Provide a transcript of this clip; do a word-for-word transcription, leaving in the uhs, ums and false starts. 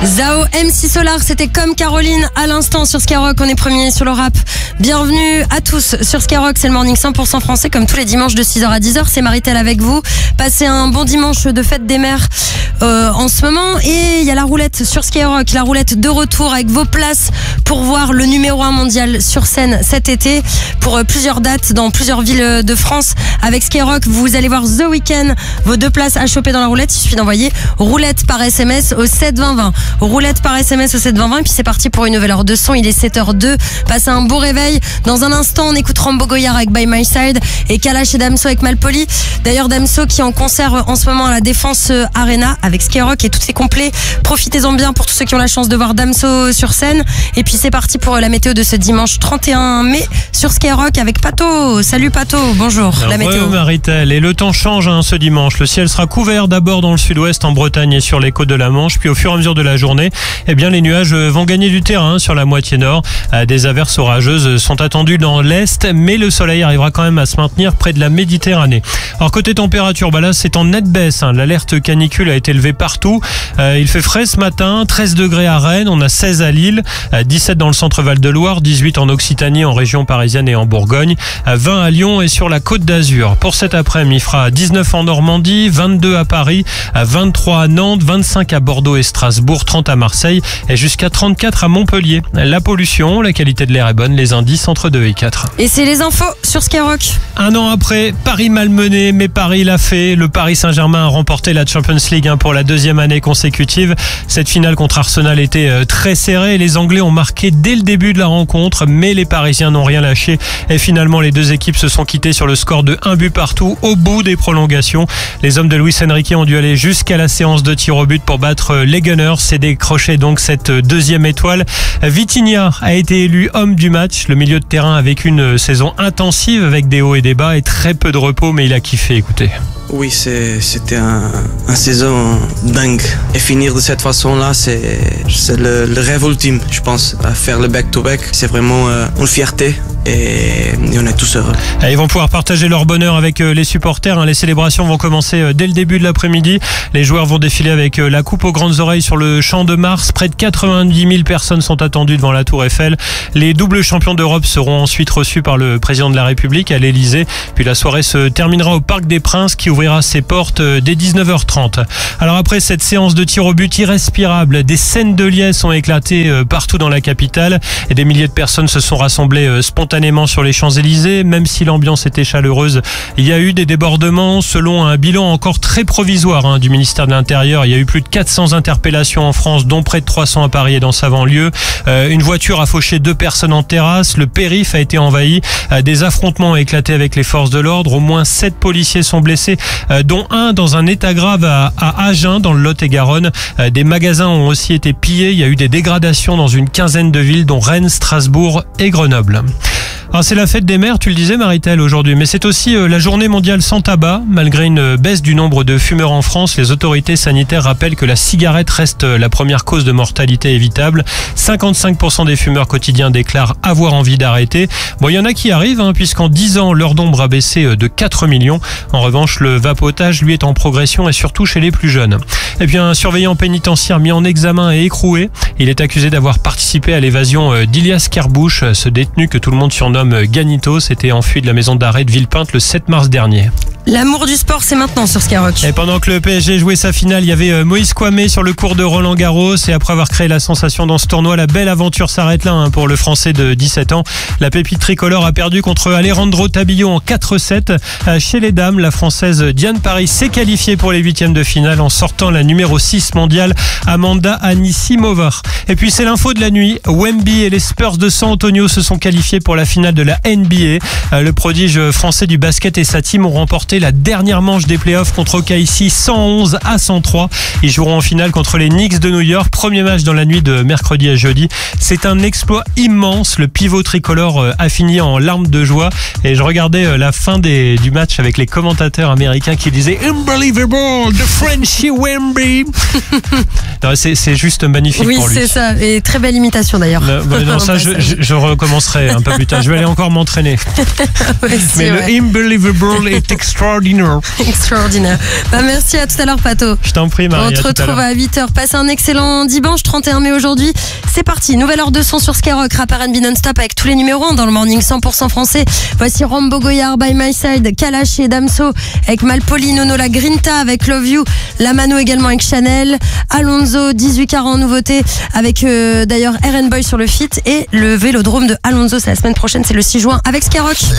Zao, M C Solar, c'était comme Caroline à l'instant sur Skyrock. On est premier sur le rap. Bienvenue à tous sur Skyrock, c'est le morning cent pour cent français comme tous les dimanches de six heures à dix heures. C'est Maritel avec vous. Passez un bon dimanche de fête des mères euh, en ce moment. Et il y a la roulette sur Skyrock, la roulette de retour avec vos places pour voir le numéro un mondial sur scène cet été pour euh, plusieurs dates dans plusieurs villes de France. Avec Skyrock, vous allez voir The Weeknd. Vos deux places à choper dans la roulette, il suffit d'envoyer roulette par S M S au sept vingt vingt. Roulette par S M S au sept vingt vingt et puis c'est parti pour une nouvelle heure de son. Il est sept heures deux. Passez un beau réveil. Dans un instant, on écoute Rambo Goyard avec By My Side et Kalash et Damso avec Malpoli. D'ailleurs, Damso qui est en concert en ce moment à la Défense Arena avec Skyrock et tout est complet. Profitez-en bien pour tous ceux qui ont la chance de voir Damso sur scène. Et puis c'est parti pour la météo de ce dimanche trente et un mai sur Skyrock avec Pato. Salut Pato, bonjour. La météo. Maritel, et le temps change hein, ce dimanche. Le ciel sera couvert d'abord dans le sud-ouest, en Bretagne et sur les côtes de la Manche. Puis au fur et à mesure de la journée, eh bien, les nuages vont gagner du terrain sur la moitié nord. Des averses orageuses sont attendues dans l'est, mais le soleil arrivera quand même à se maintenir près de la Méditerranée. Alors côté température, bah là c'est en nette baisse. Hein. L'alerte canicule a été levée partout. Euh, il fait frais ce matin, treize degrés à Rennes, on a seize à Lille, dix-sept dans le centre Val-de-Loire, dix-huit en Occitanie, en région parisienne et en Bourgogne, vingt à Lyon et sur la Côte d'Azur. Pour cet après-midi, il fera dix-neuf en Normandie, vingt-deux à Paris, vingt-trois à Nantes, vingt-cinq à Bordeaux et Strasbourg, trente à Marseille et jusqu'à trente-quatre à Montpellier. La pollution, la qualité de l'air est bonne, les indices entre deux et quatre. Et c'est les infos sur Skyrock. Un an après, Paris malmené, mais Paris l'a fait. Le Paris Saint-Germain a remporté la Champions League pour la deuxième année consécutive. Cette finale contre Arsenal était très serrée. Les Anglais ont marqué dès le début de la rencontre, mais les Parisiens n'ont rien lâché. Et finalement, les deux équipes se sont quittées sur le score de un but partout au bout des prolongations. Les hommes de Luis Enrique ont dû aller jusqu'à la séance de tir au but pour battre les Gunners et décrocher donc cette deuxième étoile. Vitinha a été élu homme du match. Le milieu de terrain avec une saison intensive avec des hauts et des bas et très peu de repos, mais il a kiffé, écoutez. Oui, c'est, c'était un, un saison dingue. Et finir de cette façon-là, c'est, c'est le, le rêve ultime, je pense. Faire le back-to-back, c'est vraiment euh, une fierté et, et on est tous heureux. Et ils vont pouvoir partager leur bonheur avec les supporters. Les célébrations vont commencer dès le début de l'après-midi. Les joueurs vont défiler avec la coupe aux grandes oreilles sur le Champ de Mars. Près de quatre-vingt-dix mille personnes sont attendues devant la Tour Eiffel. Les doubles champions d'Europe seront ensuite reçus par le président de la République à l'Elysée. Puis la soirée se terminera au Parc des Princes qui ouvrira ses portes dès dix-neuf heures trente. Alors après cette séance de tir au but irrespirable, des scènes de liesse ont éclaté partout dans la capitale et des milliers de personnes se sont rassemblées spontanément sur les Champs-Élysées. Même si l'ambiance était chaleureuse, il y a eu des débordements. Selon un bilan encore très provisoire hein, du ministère de l'Intérieur, il y a eu plus de quatre cents interpellations en France, dont près de trois cents à Paris et dans sa banlieue. Euh, une voiture a fauché deux personnes en terrasse. Le périph' a été envahi. Euh, des affrontements ont éclaté avec les forces de l'ordre. Au moins sept policiers sont blessés, euh, dont un dans un état grave à, à Agen, dans le Lot-et-Garonne. Euh, des magasins ont aussi été pillés. Il y a eu des dégradations dans une quinzaine de villes, dont Rennes, Strasbourg et Grenoble. Alors c'est la fête des mères, tu le disais Maritel aujourd'hui, mais c'est aussi la journée mondiale sans tabac. Malgré une baisse du nombre de fumeurs en France, les autorités sanitaires rappellent que la cigarette reste la première cause de mortalité évitable. cinquante-cinq pour cent des fumeurs quotidiens déclarent avoir envie d'arrêter. Bon, il y en a qui arrivent, hein, puisqu'en dix ans, leur nombre a baissé de quatre millions. En revanche, le vapotage, lui, est en progression et surtout chez les plus jeunes. Et puis un surveillant pénitentiaire mis en examen et écroué. Il est accusé d'avoir participé à l'évasion d'Ilias Kerbouche, ce détenu que tout le monde surnomme Ganito, s'était enfui de la maison d'arrêt de Villepinte le sept mars dernier. L'amour du sport, c'est maintenant sur Skyrock. Et pendant que le P S G jouait sa finale, il y avait Moïse Kouamé sur le court de Roland-Garros. Et après avoir créé la sensation dans ce tournoi, la belle aventure s'arrête là hein, pour le Français de dix-sept ans. La pépite tricolore a perdu contre Alejandro Tabillo en quatre sept. Chez les dames, la Française Diane Paris s'est qualifiée pour les huitièmes de finale en sortant la numéro six mondiale, Amanda Anisimova. Et puis c'est l'info de la nuit. Wemby et les Spurs de San Antonio se sont qualifiés pour la finale de la N B A. Le prodige français du basket et sa team ont remporté la dernière manche des playoffs contre O K C cent onze à cent trois. Ils joueront en finale contre les Knicks de New York. Premier match dans la nuit de mercredi à jeudi. C'est un exploit immense. Le pivot tricolore a fini en larmes de joie. Et je regardais la fin des, du match avec les commentateurs américains qui disaient « Unbelievable, the Frenchy Wemby ». C'est, c'est juste magnifique oui, pour lui. Oui, c'est ça. Et très belle imitation d'ailleurs. Le, bah non, ça, je, je, je recommencerai un peu plus tard. Je vais aller encore m'entraîner. Ouais, mais vrai. le Unbelievable est extra. Extraordinaire. Extraordinaire. Bah, merci, à tout à l'heure, Pato. Je t'en prie, Marie. On te retrouve à huit heures. Passez un excellent dimanche, trente et un mai aujourd'hui. C'est parti, nouvelle heure de son sur Skyrock, rap R and B non-stop avec tous les numéros un dans le morning cent pour cent français. Voici Rambo Goyard, By My Side, Kalash et Damso avec Malpoli, Nono La Grinta avec Love You, La Mano également avec Chanel, Alonso, dix-huit quarante nouveauté avec euh, d'ailleurs R and Boy sur le feat et le Vélodrome de Alonso, c'est la semaine prochaine, c'est le six juin avec Skyrock.